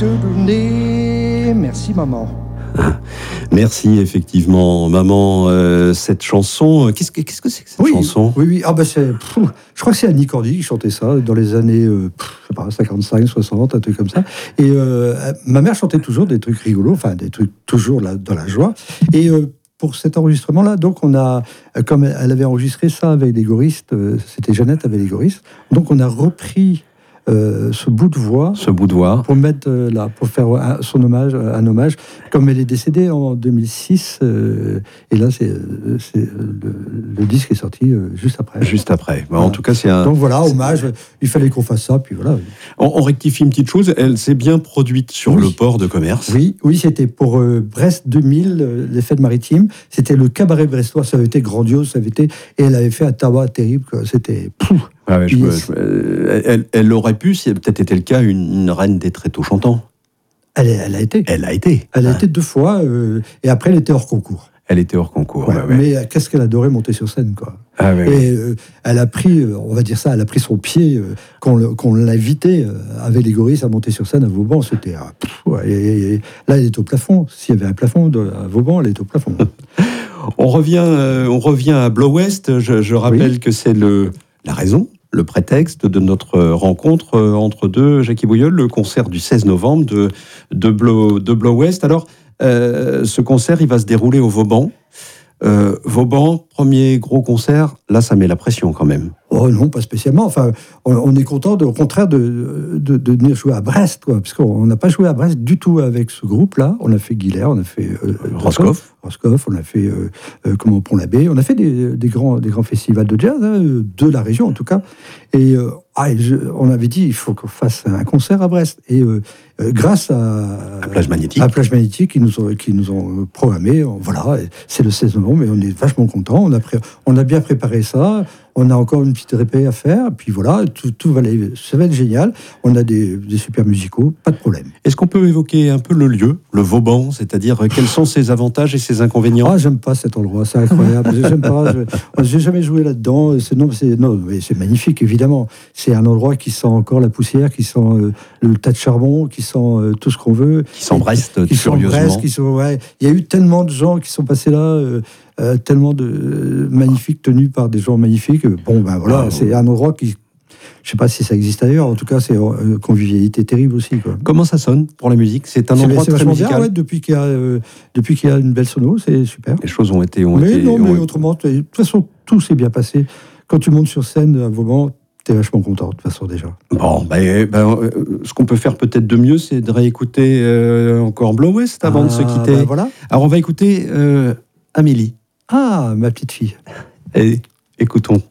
Merci maman. Merci effectivement maman. Cette chanson, qu'est-ce que c'est que cette chanson? Oui. Ah je crois que c'est Annie Cordy qui chantait ça dans les années je sais pas, 55, 60, un truc comme ça. Et ma mère chantait toujours des trucs rigolos, enfin des trucs toujours là, dans la joie. Et pour cet enregistrement-là, donc on a, comme elle avait enregistré ça avec des choristes, c'était Jeannette avec les choristes, donc on a repris ce bout de voix pour mettre là, pour faire un hommage, comme elle est décédée en 2006, et là c'est le disque est sorti juste après. En tout cas, c'est un... Donc voilà, hommage, il fallait qu'on fasse ça, puis voilà. On rectifie une petite chose, elle s'est bien produite sur le port de commerce. Oui, c'était pour Brest 2000, les fêtes maritimes, c'était le cabaret brestois, ça avait été grandiose, et elle avait fait un tabac terrible, quoi. C'était... Elle aurait pu, si elle peut-être été le cas, une reine des tréteaux chantants. Elle a été. Elle a été 2 fois, et après elle était hors concours. Mais qu'est-ce qu'elle adorait monter sur scène, quoi. Elle a pris, on va dire ça, elle a pris son pied qu'on l'invitait avec les gorilles à monter sur scène à Vauban. C'était et là, elle est au plafond. S'il y avait un plafond à Vauban, elle est au plafond. On revient à Blow West. Je rappelle que c'est la raison, le prétexte de notre rencontre entre deux, Jackie Bouilleul, le concert du 16 novembre de Blow West. Alors, ce concert, il va se dérouler au Vauban. Vauban, premier gros concert, là, ça met la pression quand même. Oh non, pas spécialement. Enfin, on est content, au contraire, de venir jouer à Brest, quoi, parce qu'on n'a pas joué à Brest du tout avec ce groupe-là. On a fait Guilher, on a fait Roscoff, on a fait Pont-l'Abbé, on a fait des grands festivals de jazz, de la région en tout cas. Et on avait dit, il faut qu'on fasse un concert à Brest. Et grâce à Plage Magnétique, qui nous ont programmé, voilà, c'est le 16 novembre, mais on est vachement contents. On a bien préparé ça. On a encore une petite répé à faire, et puis voilà, tout va aller, ça va être génial. On a des super musicaux, pas de problème. Est-ce qu'on peut évoquer un peu le lieu, le Vauban, c'est-à-dire quels sont ses avantages et ses inconvénients? Ah, j'aime pas cet endroit, c'est incroyable. J'aime pas, j'ai jamais joué là-dedans. Mais c'est magnifique, évidemment. C'est un endroit qui sent encore la poussière, qui sent le tas de charbon, qui sent tout ce qu'on veut. Qui sent Brest, furieusement. Il y a eu tellement de gens qui sont passés là. Tellement de magnifiques, tenus par des gens magnifiques. C'est un endroit qui, je sais pas si ça existe ailleurs, en tout cas c'est une convivialité terrible aussi, quoi. Comment ça sonne pour la musique? C'est un endroit très musical. Bien, depuis qu'il y a une belle sono, c'est super. Les choses ont été... Mais autrement, de toute façon, tout s'est bien passé. Quand tu montes sur scène à Vauban, t'es vachement content, de toute façon, déjà. Bon, ce qu'on peut faire peut-être de mieux, c'est de réécouter encore Blow West avant de se quitter. Voilà. Alors, on va écouter Amélie. Ah, ma petite fille. Et écoutons.